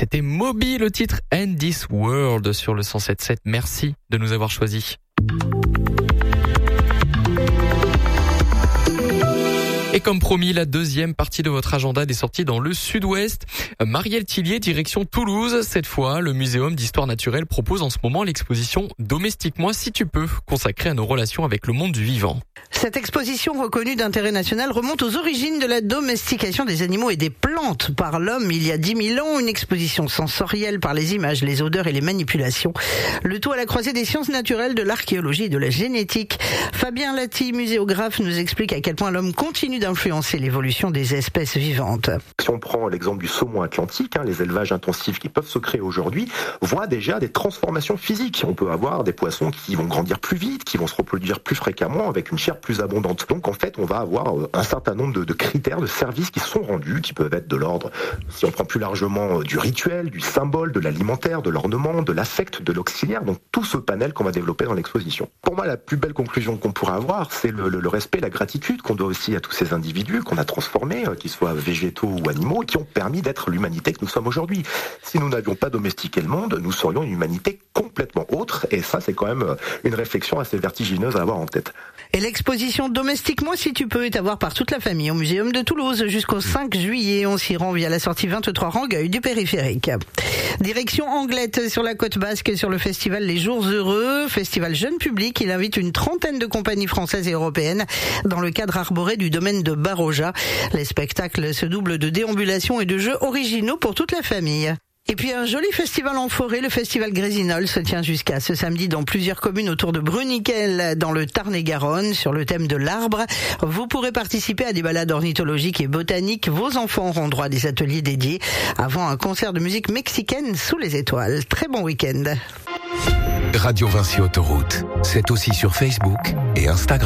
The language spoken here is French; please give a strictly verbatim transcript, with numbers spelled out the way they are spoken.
C'était Moby, le titre And This World sur le cent sept virgule sept. Merci de nous avoir choisis. Et comme promis, la deuxième partie de votre agenda des sorties dans le sud-ouest. Marielle Tillier, direction Toulouse. Cette fois, le Muséum d'Histoire Naturelle propose en ce moment l'exposition Domestique-moi si tu peux, consacrée à nos relations avec le monde du vivant. Cette exposition reconnue d'intérêt national remonte aux origines de la domestication des animaux et des plantes par l'homme il y a dix mille ans. Une exposition sensorielle par les images, les odeurs et les manipulations. Le tout à la croisée des sciences naturelles, de l'archéologie et de la génétique. Fabien Lati, muséographe, nous explique à quel point l'homme continue d'influencer l'évolution des espèces vivantes. Si on prend l'exemple du saumon atlantique, hein, les élevages intensifs qui peuvent se créer aujourd'hui voient déjà des transformations physiques. On peut avoir des poissons qui vont grandir plus vite, qui vont se reproduire plus fréquemment avec une chair plus abondante. Donc en fait, on va avoir un certain nombre de, de critères, de services qui sont rendus, qui peuvent être de l'ordre, si on prend plus largement, du rituel, du symbole, de l'alimentaire, de l'ornement, de l'affect, de l'auxiliaire, donc tout ce panel qu'on va développer dans l'exposition. Pour moi, la plus belle conclusion qu'on pourrait avoir, c'est le, le, le respect, la gratitude qu'on doit aussi à tous ces individus qu'on a transformés, qu'ils soient végétaux ou animaux, qui ont permis d'être l'humanité que nous sommes aujourd'hui. Si nous n'avions pas domestiqué le monde, nous serions une humanité complètement autre, et ça, c'est quand même une réflexion assez vertigineuse à avoir en tête. Et l'exposition Domestique-moi si tu peux est à voir par toute la famille au Muséum de Toulouse jusqu'au cinq juillet. On s'y rend via la sortie vingt-trois Rangueil du périphérique. Direction Anglette sur la côte basque sur le festival Les Jours Heureux, festival jeune public. Il invite une trentaine de compagnies françaises et européennes dans le cadre arboré du domaine de Baroja. Les spectacles se doublent de déambulations et de jeux originaux pour toute la famille. Et puis un joli festival en forêt, le festival Grésinol se tient jusqu'à ce samedi dans plusieurs communes autour de Bruniquel, dans le Tarn-et-Garonne, sur le thème de l'arbre. Vous pourrez participer à des balades ornithologiques et botaniques. Vos enfants auront droit à des ateliers dédiés avant un concert de musique mexicaine sous les étoiles. Très bon week-end. Radio Vinci Autoroute, c'est aussi sur Facebook et Instagram.